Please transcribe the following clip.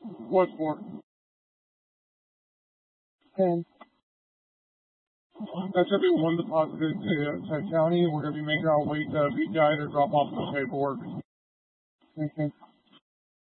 What for? And That's gonna be one deposited to county. We're gonna be making our way to BPI to drop off the paperwork. okay.